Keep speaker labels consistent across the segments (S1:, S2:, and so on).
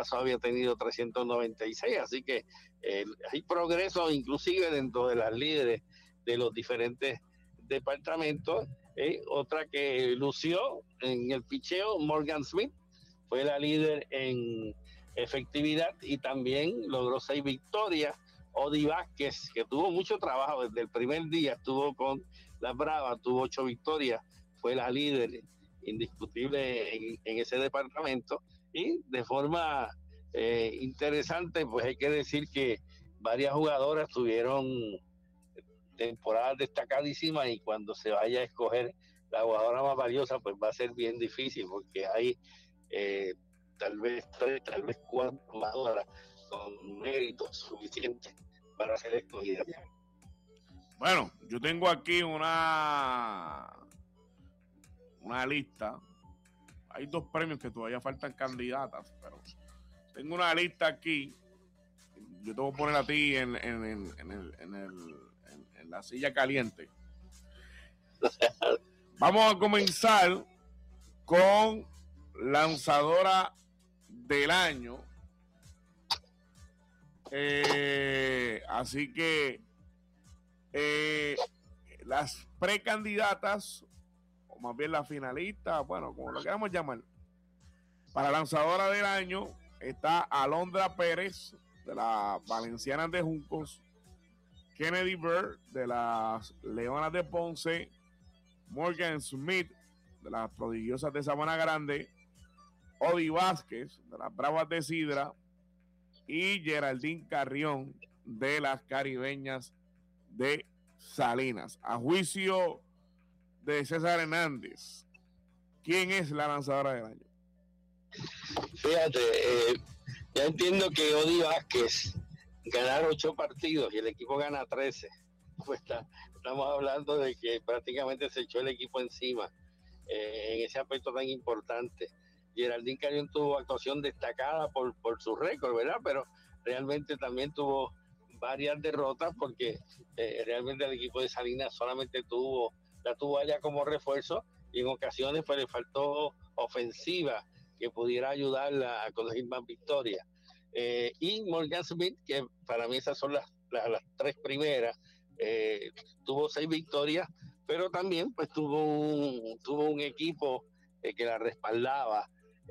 S1: pasado había tenido 396, así que hay progreso inclusive dentro de las líderes de los diferentes departamentos. Otra que lució en el picheo, Morgan Smith, fue la líder en efectividad y también logró 6 victorias. Odi Vázquez, que tuvo mucho trabajo desde el primer día, estuvo con las Bravas, tuvo 8 victorias, fue la líder indiscutible en ese departamento. Y de forma interesante, pues hay que decir que varias jugadoras tuvieron temporadas destacadísimas, y cuando se vaya a escoger la jugadora más valiosa, pues va a ser bien difícil, porque hay tal vez 3, tal vez 4 jugadoras con méritos suficientes para ser escogidas.
S2: Bueno, yo tengo aquí una lista. Hay 2 premios que todavía faltan candidatas, pero tengo una lista aquí. Yo te voy a poner a ti en la silla caliente. Vamos a comenzar con lanzadora del año. Así que las precandidatas, o más bien las finalistas, bueno, como lo queramos llamar, para lanzadora del año está Alondra Pérez de las Valencianas de Juncos, Kennedy Bird de las Leonas de Ponce, Morgan Smith de las Prodigiosas de Sabana Grande, Odi Vázquez de las Bravas de Sidra y Geraldine Carrión de las Caribeñas de Salinas. A juicio de César Hernández, ¿quién es la lanzadora del año?
S1: Fíjate, ya entiendo que Odi Vázquez ganar 8 partidos y el equipo gana 13. Pues estamos hablando de que prácticamente se echó el equipo encima en ese aspecto tan importante. Geraldine Carrión tuvo actuación destacada por su récord, ¿verdad? Pero realmente también tuvo varias derrotas, porque realmente el equipo de Salinas solamente la tuvo allá como refuerzo, y en ocasiones pues le faltó ofensiva que pudiera ayudarla a conseguir más victorias. Y Morgan Smith, que para mí esas son las 3 primeras, tuvo 6 victorias, pero también pues tuvo un equipo que la respaldaba,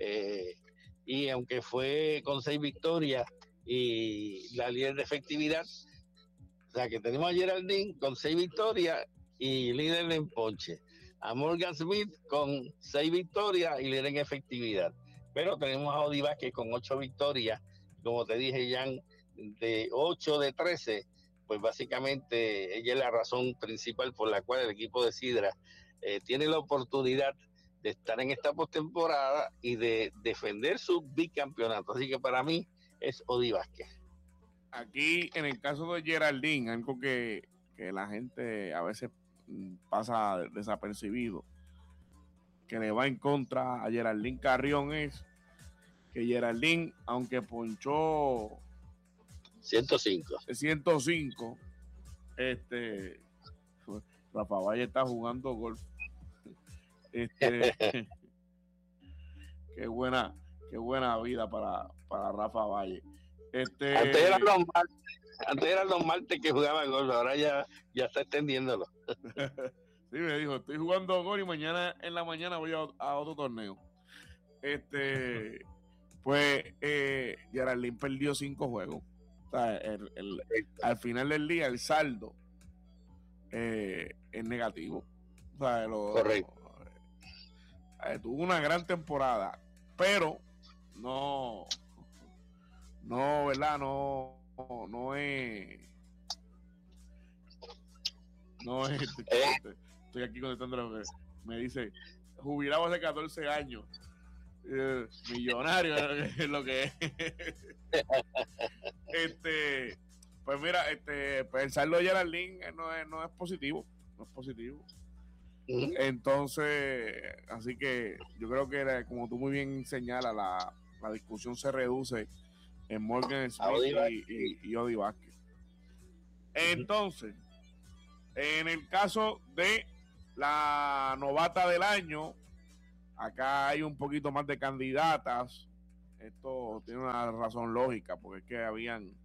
S1: y aunque fue con 6 victorias y la líder de efectividad, o sea que tenemos a Geraldine con 6 victorias y líder en ponche, a Morgan Smith con 6 victorias y líder en efectividad, pero tenemos a Odi Vázquez con 8 victorias, como te dije, Jan, de 8 de 13, pues básicamente ella es la razón principal por la cual el equipo de Sidra tiene la oportunidad de estar en esta postemporada y de defender su bicampeonato. Así que para mí es Odi Vázquez.
S2: Aquí, en el caso de Geraldine, algo que la gente a veces pasa desapercibido, que le va en contra a Geraldine Carrión, es que Geraldine, aunque ponchó
S1: 105,
S2: Rafa Valle está jugando golf. Qué buena vida para Rafa Valle.
S1: Antes eran los martes que jugaba golf, ahora ya está extendiéndolo.
S2: Sí, me dijo, estoy jugando golf y mañana en la mañana voy a otro torneo. Pues Geraldine perdió 5 juegos. O sea, al final del día el saldo es negativo. O sea,
S1: correcto.
S2: Tuvo una gran temporada, pero no, ¿verdad? No es. Estoy aquí contestando lo que me dice, jubilado hace 14 años. Millonario es lo que es. Pues mira, pues el saldo de Geraldine no es positivo. Entonces, así que yo creo que, como tú muy bien señalas, la discusión se reduce en Morgan Smith y Odi Vázquez. Entonces, en el caso de la novata del año, acá hay un poquito más de candidatas. esto tiene una razón lógica, porque es que habían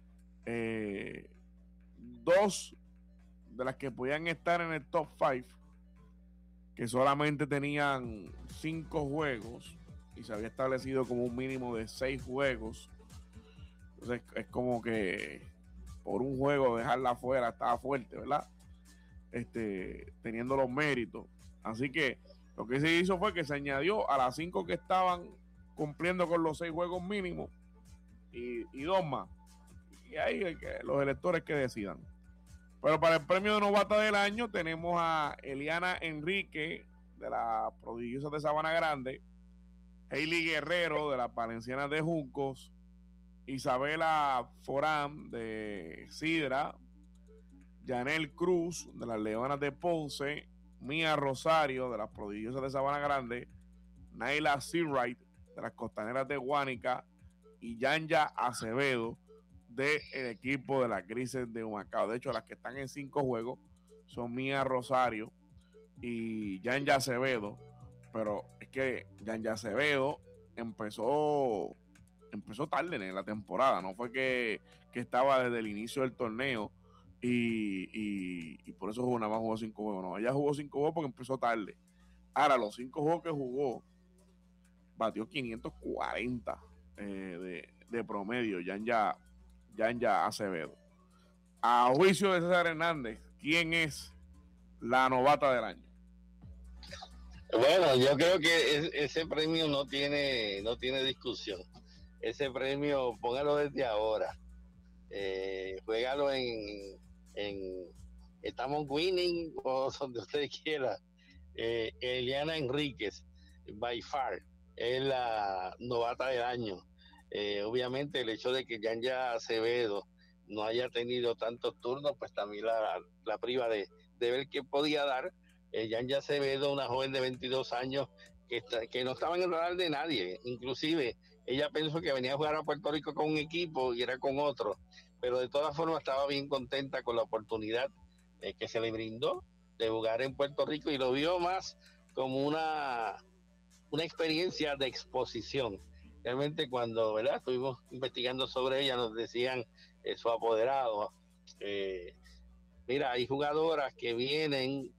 S2: dos de las que podían estar en el top 5 que solamente tenían 5 juegos y se había establecido como un mínimo de 6 juegos. Entonces es como que por un juego dejarla afuera estaba fuerte, ¿verdad? Teniendo los méritos. Así que lo que se hizo fue que se añadió a las 5 que estaban cumpliendo con los 6 juegos mínimos y 2 más. Y ahí los electores que decidan. Pero para el premio de novata del año tenemos a Eliana Enrique de las Prodigiosas de Sabana Grande, Hailey Guerrero de las Valencianas de Juncos, Isabela Forán de Sidra, Yanel Cruz de las Leonas de Ponce, Mía Rosario de las Prodigiosas de Sabana Grande, Naila Seawright de las Costaneras de Guánica y Yanya Acevedo del equipo de las Grises de Humacao. De hecho, las que están en 5 juegos son Mía Rosario y Yanya Acevedo, pero es que Yanya Acevedo empezó tarde en la temporada, no fue que estaba desde el inicio del torneo y por eso nada más jugó 5 juegos. No, ella jugó 5 juegos porque empezó tarde. Ahora, los 5 juegos que jugó, batió 540 de promedio, Yanya Acevedo. A juicio de César Hernández, ¿quién es la novata del año?
S1: Bueno, yo creo que ese premio no tiene discusión. Ese premio, póngalo desde ahora. Juégalo en estamos winning o donde usted quiera. Eliana Enríquez, by far, es la novata del año. Obviamente el hecho de que Yanya Acevedo no haya tenido tantos turnos, pues también la priva de ver qué podía dar. Yanya Acevedo, una joven de 22 años que no estaba en el radar de nadie, inclusive ella pensó que venía a jugar a Puerto Rico con un equipo y era con otro, pero de todas formas estaba bien contenta con la oportunidad que se le brindó de jugar en Puerto Rico y lo vio más como una experiencia de exposición. Realmente cuando, ¿verdad?, estuvimos investigando sobre ella, nos decían su apoderado, mira, hay jugadoras que vienen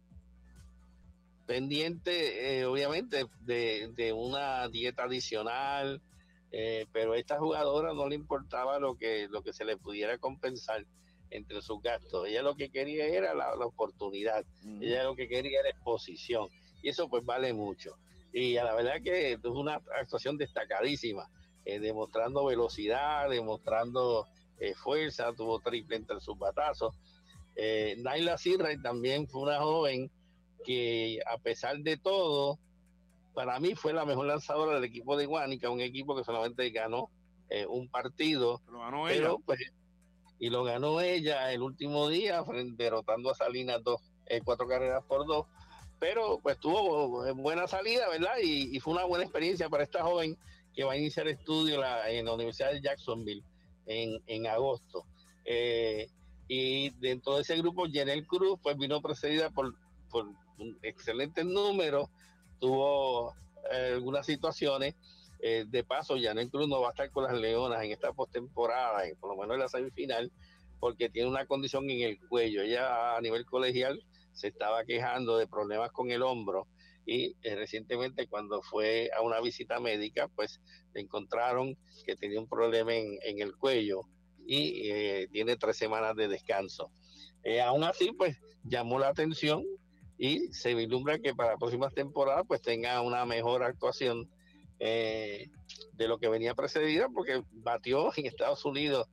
S1: pendientes, obviamente, de una dieta adicional, pero a esta jugadora no le importaba lo que se le pudiera compensar entre sus gastos. Ella lo que quería era la oportunidad, ella lo que quería era exposición, y eso pues vale mucho. Y a la verdad que es una actuación destacadísima, demostrando velocidad, demostrando fuerza, tuvo triple entre sus batazos. Naila Seawright también fue una joven que a pesar de todo, para mí fue la mejor lanzadora del equipo de Guánica, un equipo que solamente ganó un partido,
S2: lo ganó
S1: pero
S2: ella.
S1: pues, y lo ganó ella el último día, derrotando a Salinas 4 carreras por 2, pero pues tuvo buena salida, ¿verdad? Y fue una buena experiencia para esta joven que va a iniciar estudio en la Universidad de Jacksonville en agosto. Y dentro de ese grupo, Yanel Cruz pues vino precedida por un excelente número, tuvo algunas situaciones. De paso, Yanel Cruz no va a estar con las Leonas en esta postemporada, por lo menos en la semifinal, porque tiene una condición en el cuello. Ella a nivel colegial se estaba quejando de problemas con el hombro y recientemente cuando fue a una visita médica, pues le encontraron que tenía un problema en el cuello y tiene 3 semanas de descanso. Aún así, pues llamó la atención y se vislumbra que para próximas temporadas pues tenga una mejor actuación de lo que venía precedida, porque batió en Estados Unidos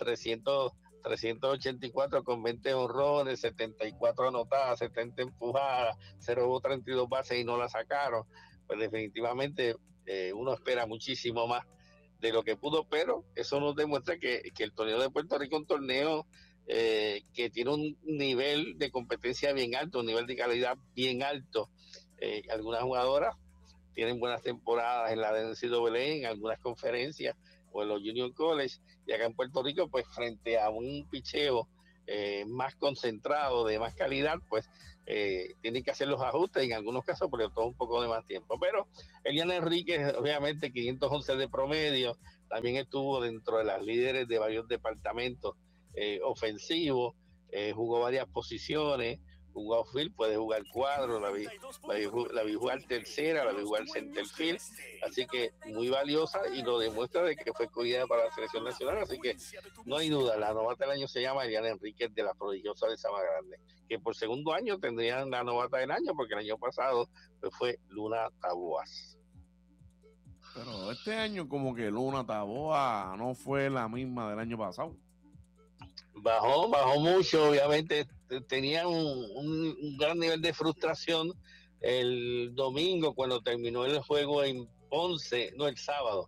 S1: 384 con 20 honrones, 74 anotadas, 70 empujadas, 0-32 bases y no la sacaron. Pues definitivamente uno espera muchísimo más de lo que pudo, pero eso nos demuestra que el torneo de Puerto Rico es un torneo que tiene un nivel de competencia bien alto, un nivel de calidad bien alto. Algunas jugadoras tienen buenas temporadas en la NCAA, en algunas conferencias o en los Junior College, y acá en Puerto Rico, pues frente a un picheo más concentrado, de más calidad, pues tienen que hacer los ajustes en algunos casos, porque todo un poco de más tiempo. Pero Elian Enríquez, obviamente, 511 de promedio, también estuvo dentro de las líderes de varios departamentos ofensivos, jugó varias posiciones, jugó outfield, puede jugar cuadro, la vi jugar tercera, la vi jugar centerfield, así que muy valiosa y lo demuestra de que fue escogida para la selección nacional, así que no hay duda, la novata del año se llama Eliana Enríquez de la prodigiosa de Sabana Grande, que por segundo año tendrían la novata del año, porque el año pasado pues, fue Luna Taboas.
S2: Pero este año como que Luna Taboa no fue la misma del año pasado.
S1: Bajó mucho, obviamente tenía un gran nivel de frustración el domingo cuando terminó el juego en Ponce, no, el sábado.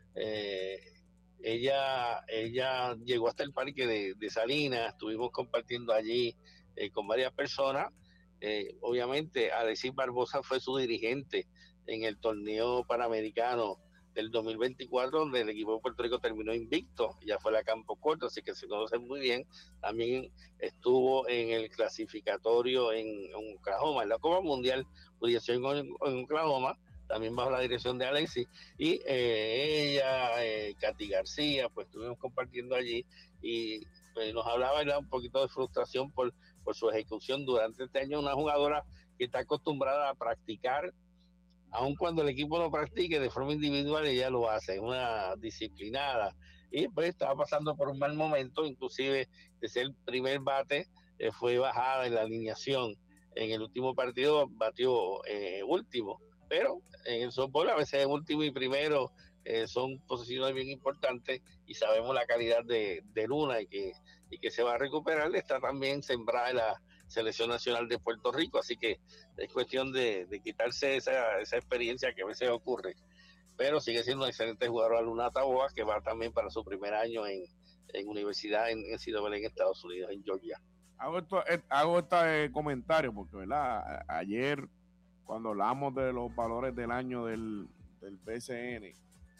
S1: Ella llegó hasta el parque de Salinas, estuvimos compartiendo allí con varias personas. Obviamente Alexis Barbosa fue su dirigente en el torneo panamericano del 2024, donde el equipo de Puerto Rico terminó invicto, ya fue a campo corto, así que se conoce muy bien. También estuvo en el clasificatorio en Oklahoma, en la Copa Mundial, Judiación en Oklahoma, también bajo la dirección de Alexis, y ella, Katy García, pues estuvimos compartiendo allí, y pues, nos hablaba, ¿verdad?, un poquito de frustración por su ejecución durante este año, una jugadora que está acostumbrada a practicar, aun cuando el equipo no practique de forma individual, ella lo hace, es una disciplinada, y pues estaba pasando por un mal momento, inclusive desde el primer bate fue bajada en la alineación, en el último partido batió último, pero en el softball a veces último y primero son posiciones bien importantes, y sabemos la calidad de Luna y que se va a recuperar, está también sembrada en la Selección Nacional de Puerto Rico, así que es cuestión de quitarse esa experiencia que a veces ocurre, pero sigue siendo un excelente jugador Luna Taboa, que va también para su primer año en universidad en CW en Estados Unidos, en Georgia.
S2: Hago este comentario porque, ¿verdad?, ayer cuando hablamos de los valores del año del BCN,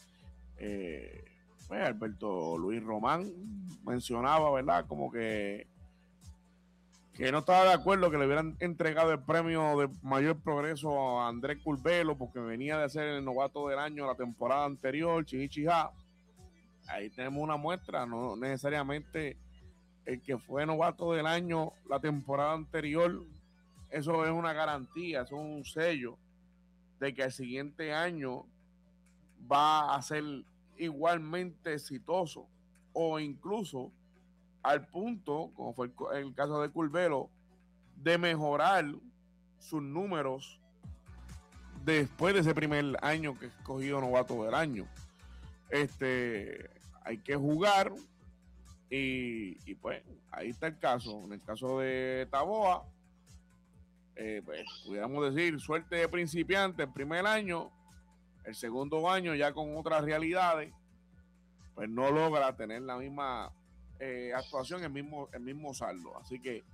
S2: pues Alberto Luis Román mencionaba, ¿verdad?, como que no estaba de acuerdo que le hubieran entregado el premio de mayor progreso a Andrés Curvelo porque venía de ser el novato del año la temporada anterior, chichichá. Ahí tenemos una muestra, no necesariamente el que fue novato del año la temporada anterior, eso es una garantía, eso es un sello de que el siguiente año va a ser igualmente exitoso, o incluso al punto, como fue el caso de Curvelo, de mejorar sus números después de ese primer año que escogido novato del año. Hay que jugar y pues ahí está el caso. En el caso de Taboa, pues pudiéramos decir suerte de principiante el primer año, el segundo año ya con otras realidades, pues no logra tener la misma actuación, el mismo saldo. Así que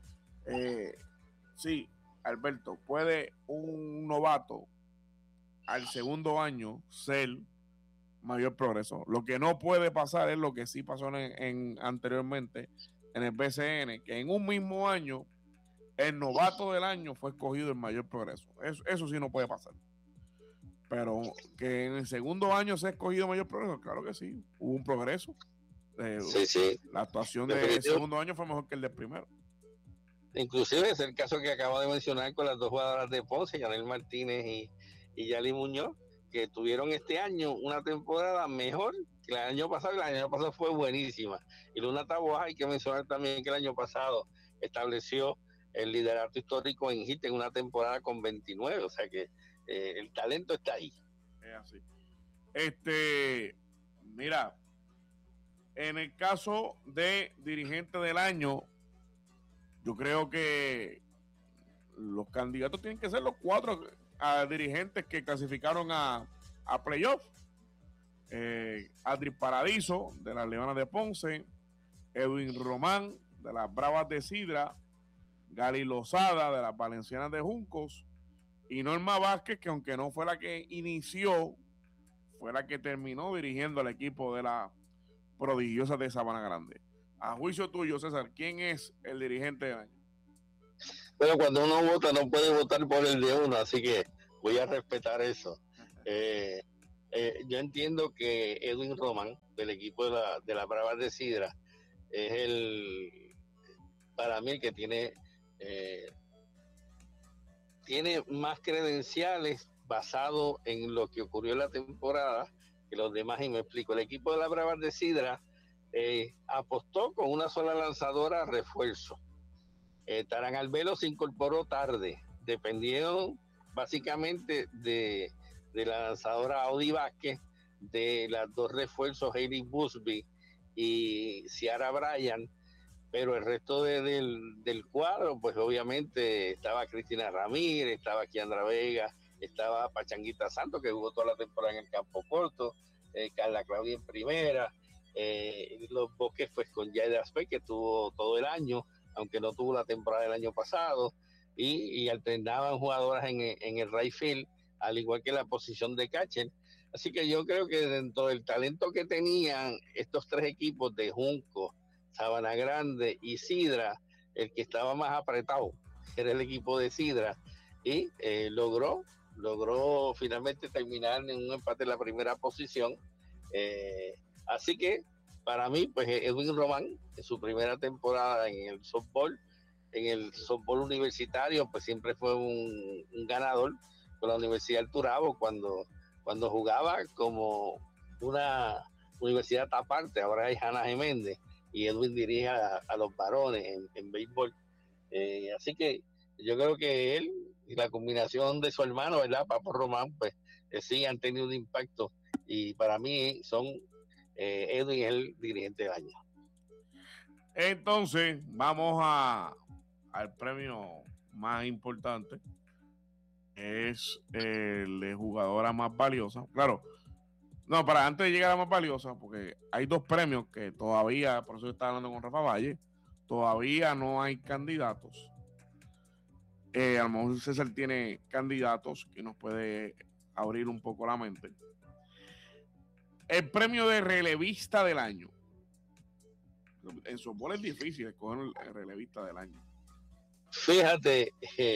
S2: sí, Alberto, puede un novato al segundo año ser mayor progreso. Lo que no puede pasar es lo que sí pasó anteriormente en el BCN, que en un mismo año el novato del año fue escogido en mayor progreso. Eso sí no puede pasar. Pero que en el segundo año se ha escogido mayor progreso, claro que sí, hubo un progreso.
S1: Sí.
S2: La actuación del segundo año fue mejor que el del primero.
S1: Inclusive es el caso que acabo de mencionar con las dos jugadoras de Ponce, Yanel Martínez y Yali Muñoz, que tuvieron este año una temporada mejor que el año pasado, y el año pasado fue buenísima. Y Luna Taboa, hay que mencionar también que el año pasado estableció el liderato histórico en hit en una temporada con 29, o sea que el talento está ahí.
S2: Es así. Mira, en el caso de dirigente del año, yo creo que los candidatos tienen que ser los 4 dirigentes que clasificaron a playoff. Adri Paradiso de las Leonas de Ponce, Edwin Román de las Bravas de Sidra, Gali Lozada de las Valencianas de Juncos y Norma Vázquez, que aunque no fue la que inició, fue la que terminó dirigiendo al equipo de la prodigiosa de Sabana Grande. A juicio tuyo, César, ¿quién es el dirigente del año?
S1: Pero cuando uno vota no puede votar por el de uno, así que voy a respetar eso. Eh, yo entiendo que Edwin Román, del equipo de la Bravas de Sidra, es para mí el que eh, tiene más credenciales basado en lo que ocurrió en la temporada que los demás, y me explico. El equipo de la Bravas de Sidra apostó con una sola lanzadora a refuerzo. Taran Albelo se incorporó tarde, dependieron básicamente de la lanzadora Audi Vázquez, de las dos refuerzos Hailey Busby y Ciara Bryan, pero el resto del cuadro, pues obviamente estaba Cristina Ramírez, estaba Kiandra Vega, estaba Pachanguita Santos, que jugó toda la temporada en el campo corto, Carla Claudia en primera, los Bosques pues con Yaida Aspe, que tuvo todo el año, aunque no tuvo la temporada del año pasado, y alternaban jugadoras en el right field, al igual que la posición de catcher. Así que yo creo que dentro del talento que tenían estos tres equipos de Junco, Sabana Grande y Sidra, el que estaba más apretado era el equipo de Sidra, y logró finalmente terminar en un empate en la primera posición. Así que para mí, pues Edwin Román, en su primera temporada en el softball universitario, pues siempre fue un ganador con la Universidad del Turabo cuando jugaba como una universidad aparte. Ahora hay Hanna Geméndez y Edwin dirige a los varones en béisbol. Así que yo creo que él y la combinación de su hermano, ¿verdad? Papo Román, pues sí han tenido un impacto, y para mí son Edwin es el dirigente del año.
S2: Entonces, vamos al premio más importante, es el de jugadora más valiosa. Claro, no, para antes de llegar a la más valiosa, porque hay dos premios que todavía, por eso estaba hablando con Rafa Valle, todavía no hay candidatos. A lo mejor César tiene candidatos que nos puede abrir un poco la mente. El premio de relevista del año. En softball es difícil escoger el relevista del año.
S1: Fíjate,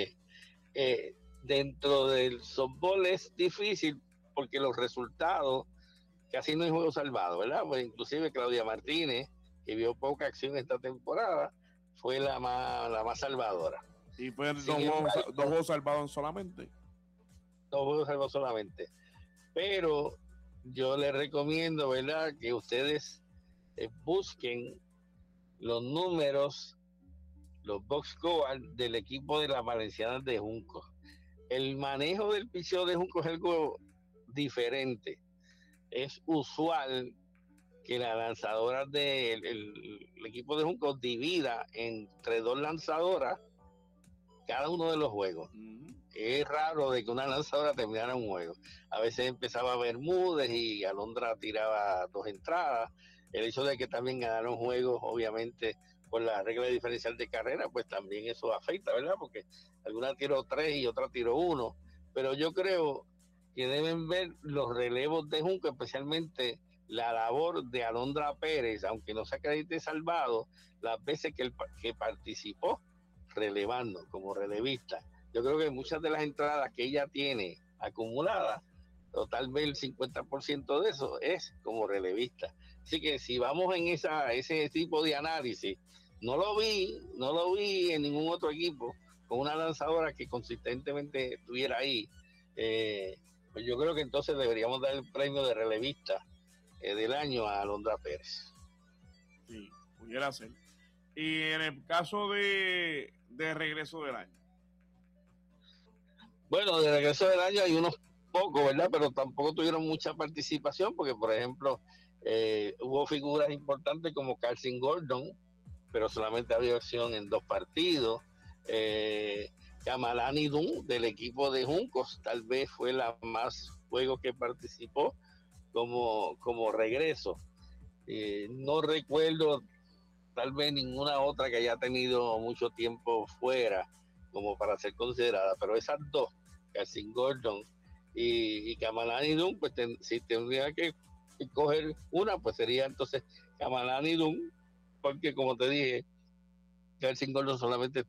S1: dentro del softball es difícil porque los resultados casi no hay juego salvado, ¿verdad? Pues inclusive Claudia Martínez, que vio poca acción esta temporada, fue la más salvadora.
S2: Y fue dos juegos salvados solamente.
S1: Dos juegos salvados solamente. Pero yo les recomiendo, ¿verdad?, que ustedes busquen los números, los box score del equipo de las Valencianas de Junco. El manejo del picheo de Junco es algo diferente. Es usual que la lanzadora del equipo de Junco divida entre dos lanzadoras cada uno de los juegos. Es raro de que una lanzadora terminara un juego. A veces empezaba Bermúdez y Alondra tiraba dos entradas. El hecho de que también ganaron juegos, obviamente, por la regla diferencial de carrera, pues también eso afecta, ¿verdad? Porque alguna tiró 3 y otra tiró 1. Pero yo creo que deben ver los relevos de Junco, especialmente la labor de Alondra Pérez, aunque no se acredite salvado, las veces que participó relevando como relevista. Yo creo que muchas de las entradas que ella tiene acumuladas, tal vez el 50% de eso es como relevista. Así que si vamos en ese tipo de análisis, no lo vi en ningún otro equipo con una lanzadora que consistentemente estuviera ahí. Pues yo creo que entonces deberíamos dar el premio de relevista del año a Alondra Pérez.
S2: Sí, pudiera ser. Y en el caso de regreso del año.
S1: Bueno, de regreso del año hay unos pocos, ¿verdad? Pero tampoco tuvieron mucha participación porque, por ejemplo, hubo figuras importantes como Carson Gordon, pero solamente había acción en 2 partidos. Kamalani Dunn, del equipo de Juncos, tal vez fue la más juegos que participó como regreso. No recuerdo tal vez ninguna otra que haya tenido mucho tiempo fuera como para ser considerada, pero esas dos, Carson Gordon y Kamalani Dunn, pues si tendría que coger una, pues sería entonces Kamalani Dunn porque como te dije, Kelvin Gordon solamente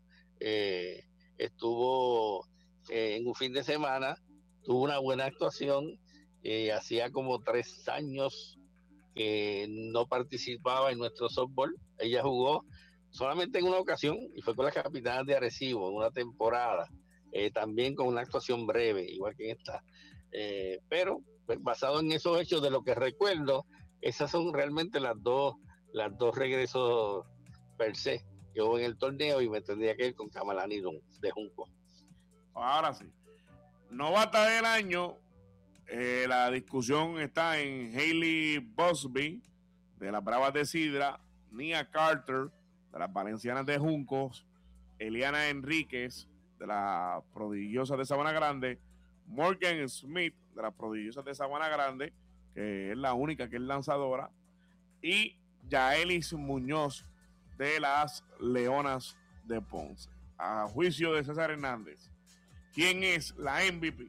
S1: estuvo en un fin de semana, tuvo una buena actuación, hacía como 3 años que no participaba en nuestro softball. Ella jugó solamente en una ocasión y fue con las Capitanas de Arecibo en una temporada, también con una actuación breve, igual que en esta. Pero pues, basado en esos hechos de lo que recuerdo, esas son realmente las dos regresos per se. Yo en el torneo y me tendría que ir con Kamalani de Junco.
S2: Ahora sí. Novata del año, la discusión está en Hailey Busby, de las Bravas de Sidra, Nia Carter, de las Valencianas de Juncos, Eliana Enríquez, de las Prodigiosas de Sabana Grande, Morgan Smith, de las Prodigiosas de Sabana Grande, que es la única que es lanzadora, y Yaelis Muñoz, de las Leonas de Ponce. A juicio de César Hernández, ¿quién es la MVP?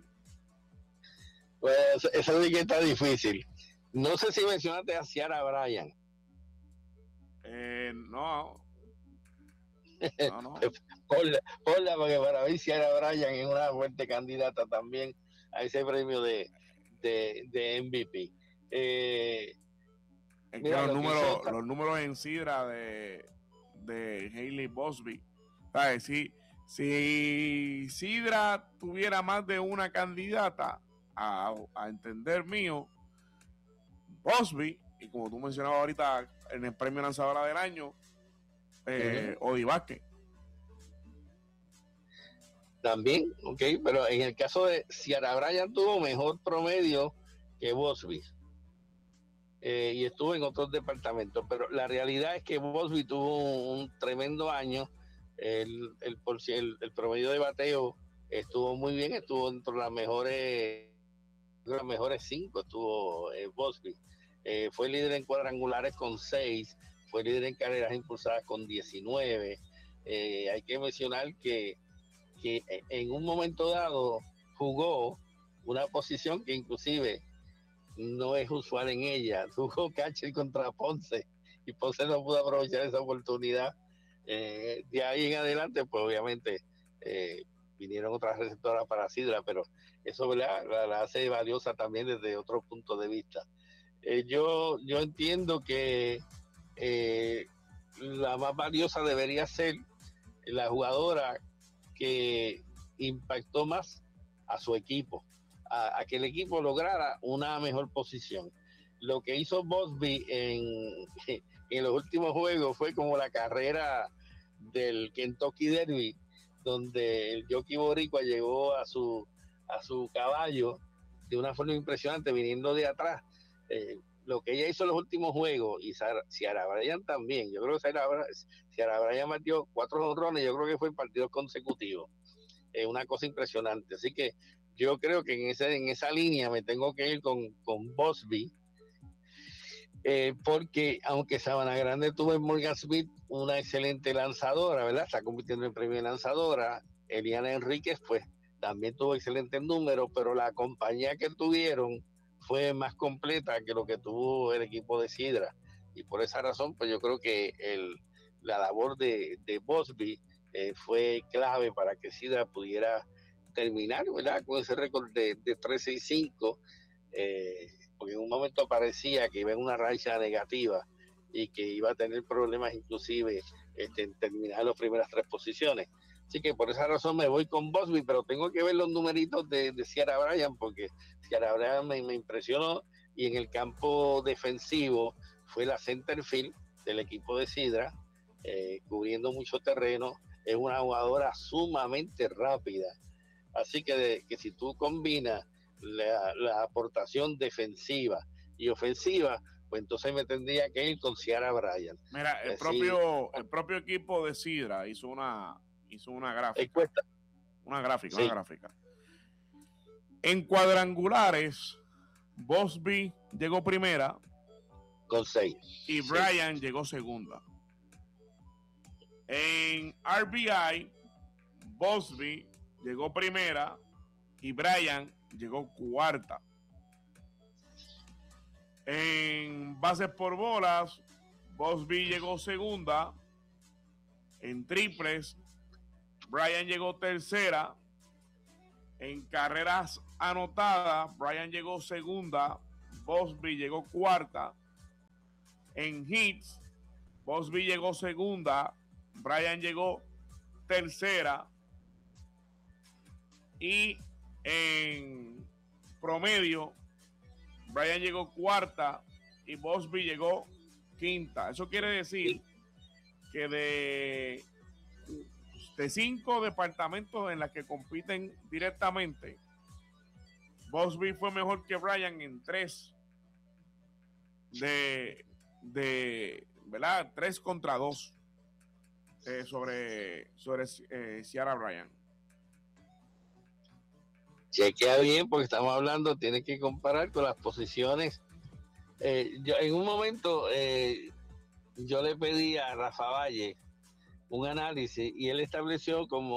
S1: Pues esa sí que está difícil. No sé si mencionaste a Ciara Bryan.
S2: No.
S1: Ponla, porque para mí Ciara Bryan es una fuerte candidata también a ese premio de MVP.
S2: Es que los números en Sidra de Hailey Busby, ¿sabes? Si Sidra tuviera más de una candidata, a entender mío, Busby, y como tú mencionabas ahorita en el premio lanzadora del año, Odi Vázquez.
S1: También, ok, pero en el caso de Ciara Bryan tuvo mejor promedio que Busby. Y estuvo en otros departamentos, pero la realidad es que Busby tuvo un tremendo año. El promedio de bateo estuvo muy bien, estuvo entre las mejores 5, estuvo Busby. Fue líder en cuadrangulares con 6, fue líder en carreras impulsadas con 19. Hay que mencionar que en un momento dado jugó una posición que inclusive no es usual en ella. Jugó catcher contra Ponce y Ponce no pudo aprovechar esa oportunidad. De ahí en adelante, pues obviamente vinieron otras receptoras para Sidra, pero eso, ¿verdad?, la hace valiosa también desde otro punto de vista. Yo entiendo que la más valiosa debería ser la jugadora que impactó más a su equipo, a que el equipo lograra una mejor posición. Lo que hizo Busby en los últimos juegos fue como la carrera del Kentucky Derby, donde el jockey boricua llegó a su caballo de una forma impresionante viniendo de atrás. Lo que ella hizo en los últimos juegos, y Ciara Bryan también, yo creo que Ciara Bryan metió 4 jonrones, yo creo que fue en partidos consecutivos. Una cosa impresionante. Así que yo creo que en esa línea me tengo que ir con Busby, porque aunque Sabana Grande tuvo en Morgan Smith una excelente lanzadora, ¿verdad? Está compitiendo en premio de lanzadora. Eliana Enríquez, pues, también tuvo excelentes números, pero la compañía que tuvieron fue más completa que lo que tuvo el equipo de Sidra. Y por esa razón, pues yo creo que la labor de Busby fue clave para que Sidra pudiera terminar, ¿verdad?, con ese récord de 3-6-5, porque en un momento parecía que iba en una racha negativa y que iba a tener problemas inclusive en terminar las primeras 3 posiciones. Así que por esa razón me voy con Busby, pero tengo que ver los numeritos de Ciara Bryan, porque Ciara Bryan me impresionó, y en el campo defensivo fue la center field del equipo de Sidra, cubriendo mucho terreno. Es una jugadora sumamente rápida, así que si tú combinas la aportación defensiva y ofensiva, pues entonces me tendría que ir con Ciara Bryan.
S2: Mira, el propio equipo de Sidra hizo una gráfica. Una gráfica. En cuadrangulares, Busby llegó primera
S1: con 6
S2: y Bryan llegó segunda. En RBI, Busby llegó primera y Bryan llegó cuarta. En bases por bolas, Bosby llegó segunda. En triples, Bryant llegó tercera. En carreras anotadas, Bryant llegó segunda. Bosby llegó cuarta. En hits, Bosby llegó segunda. Bryant llegó tercera. Y en promedio, Bryant llegó cuarta y Bosby llegó quinta. Eso quiere decir que de 5 departamentos en las que compiten directamente, Bosby fue mejor que Bryant en 3 ¿verdad? 3 contra 2 sobre Ciara Bryant.
S1: Chequea bien porque estamos hablando, tiene que comparar con las posiciones. Yo en un momento yo le pedí a Rafa Valle un análisis y él estableció como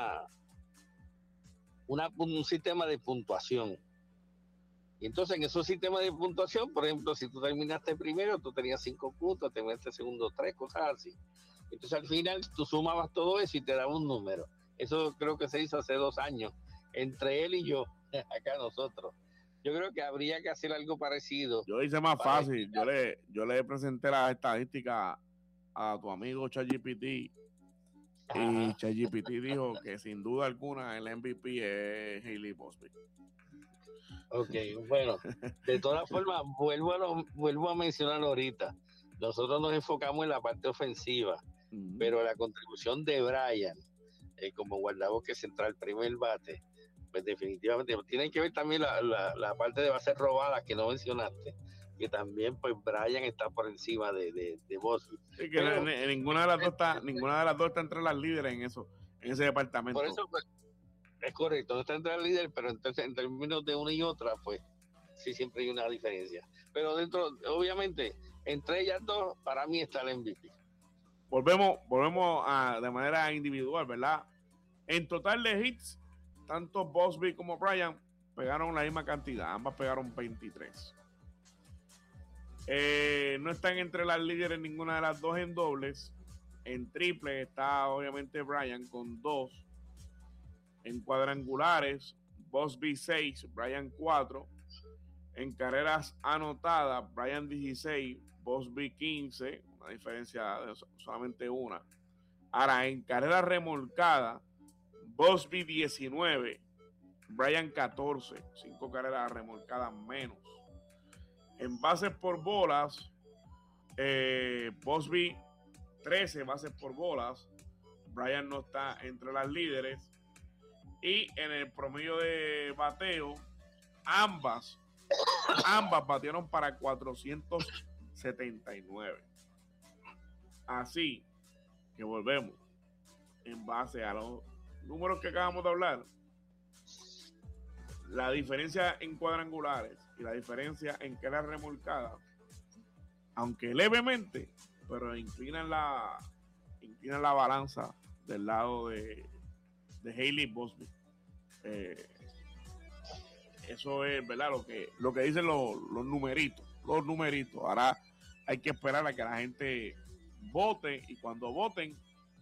S1: un sistema de puntuación. Y entonces en esos sistemas de puntuación, por ejemplo, si tú terminaste primero, tú tenías 5 puntos, terminaste segundo 3, cosas así. Entonces al final tú sumabas todo eso y te daba un número. Eso creo que se hizo hace 2 años, entre él y yo, acá nosotros. Yo creo que habría que hacer algo parecido.
S2: Yo hice más fácil, yo le presenté las estadísticas a tu amigo ChatGPT y ChatGPT dijo que sin duda alguna el MVP es Hailey Bosby.
S1: Ok, bueno, de todas formas, vuelvo a mencionar ahorita, nosotros nos enfocamos en la parte ofensiva, pero la contribución de Bryant como guardabosque central, primer bate, pues definitivamente tienen que ver también la parte de bases robadas que no mencionaste, que también pues Bryant está por encima de Bosby.
S2: Sí, que ninguna de las dos está entre las líderes en ese departamento.
S1: Por eso pues, es correcto, no está entre las líderes, pero entonces en términos de una y otra, pues sí siempre hay una diferencia. Pero dentro, obviamente, entre ellas dos, para mí está el MVP.
S2: Volvemos de manera individual, ¿verdad? En total de hits, tanto Bosby como Bryant pegaron la misma cantidad, ambas pegaron 23. No están entre las líderes ninguna de las dos en dobles. En triple está obviamente Bryant con 2. En cuadrangulares, Bosby 6, Bryant 4. En carreras anotadas, Bryant 16, Bosby 15, una diferencia de solamente una. Ahora, en carreras remolcadas, Bosby 19, Bryant 14, 5 carreras remolcadas menos. En bases por bolas, Bosby 13 bases por bolas, Bryant no está entre las líderes. Y en el promedio de bateo, ambas batieron para 479. Así que volvemos en base a los números que acabamos de hablar. La diferencia en cuadrangulares y la diferencia en carreras remolcadas, aunque levemente, pero inclinan la balanza del lado de Hailey Bosby. Eso es verdad lo que dicen los numeritos. Ahora hay que esperar a que la gente vote, y cuando voten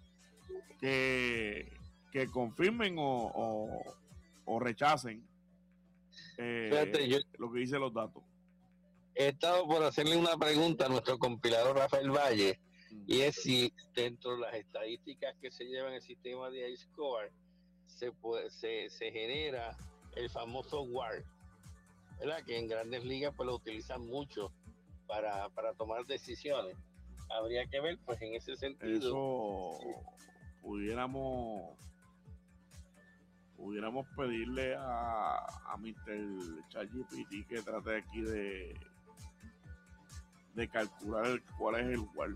S2: que confirmen o rechacen lo que dicen los datos.
S1: He estado por hacerle una pregunta a nuestro compilador Rafael Valle, y es si dentro de las estadísticas que se llevan en el sistema de iScore se genera el famoso WAR, ¿verdad? Que en Grandes Ligas pues lo utilizan mucho para tomar decisiones. Habría que ver pues en ese sentido.
S2: Eso pudiéramos pedirle a Mr. ChatGPT que trate aquí de calcular cuál es el WAR.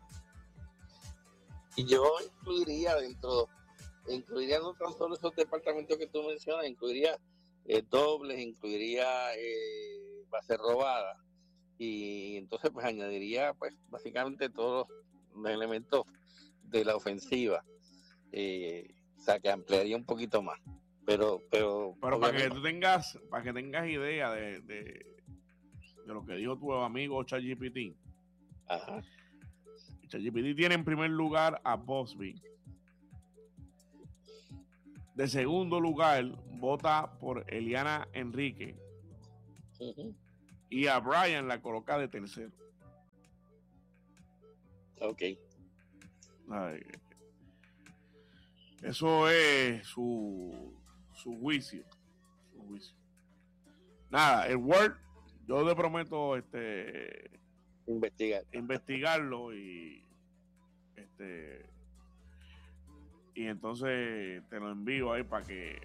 S1: Y yo incluiría no tan solo esos departamentos que tú mencionas, incluiría dobles, incluiría bases robadas, y entonces pues añadiría pues básicamente todos los elementos de la ofensiva, o sea que ampliaría un poquito más, pero
S2: para que tengas idea de lo que dijo tu amigo ChatGPT.
S1: Ajá.
S2: ChatGPT tiene en primer lugar a Bosby. De segundo lugar, vota por Eliana Enrique. Y a Brian la coloca de tercero.
S1: Ok.
S2: Ay, eso es su juicio. Su juicio. Nada, el Word, yo te prometo investigarlo y entonces te lo envío ahí para que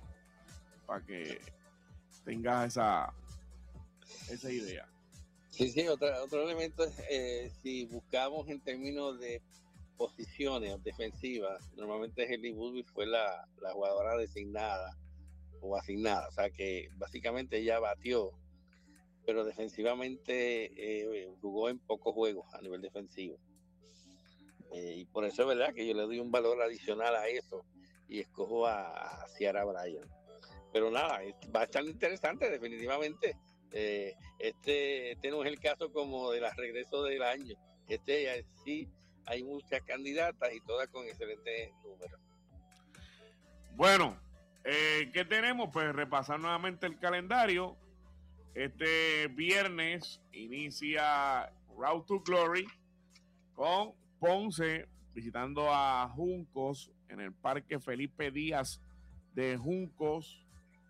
S2: tengas esa idea.
S1: Sí, otro elemento es si buscamos en términos de posiciones defensivas, normalmente Hailey Woodley fue la jugadora designada o asignada, o sea que básicamente ella batió, pero defensivamente jugó en pocos juegos a nivel defensivo. Y por eso es verdad que yo le doy un valor adicional a eso y escojo a Ciara Bryan. Pero nada, va a estar interesante definitivamente. Este no es el caso como de los regresos del año. Sí hay muchas candidatas y todas con excelentes números.
S2: Bueno, ¿qué tenemos? Pues repasar nuevamente el calendario. Este viernes inicia Route to Glory con Ponce visitando a Juncos en el Parque Felipe Díaz de Juncos.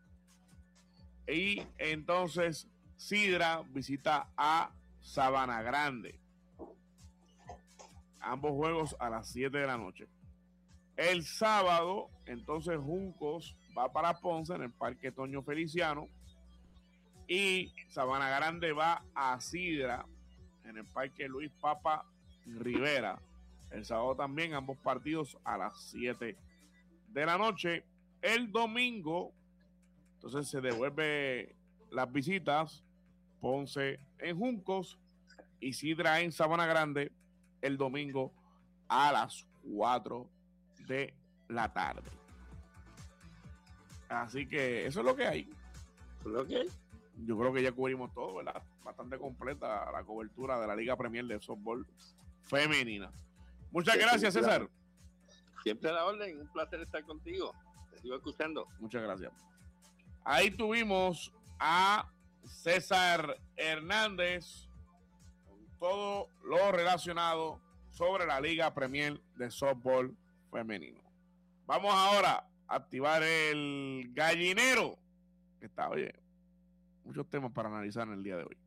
S2: Y entonces Sidra visita a Sabana Grande. Ambos juegos a las 7 de la noche. El sábado, entonces Juncos va para Ponce en el Parque Toño Feliciano. Y Sabana Grande va a Sidra en el Parque Luis Papa Rivera. El sábado también, ambos partidos a las 7 de la noche. El domingo, entonces se devuelve las visitas. Ponce en Juncos y Sidra en Sabana Grande el domingo a las 4 de la tarde. Así que eso es lo que hay. Yo creo que ya cubrimos todo, ¿verdad? Bastante completa la cobertura de la Liga Premier de Softball femenina. Muchas gracias, César.
S1: Siempre a la orden, un placer estar contigo. Te sigo escuchando.
S2: Muchas gracias. Ahí tuvimos a César Hernández con todo lo relacionado sobre la Liga Premier de Softball femenino. Vamos ahora a activar el gallinero, que está, oye, muchos temas para analizar en el día de hoy.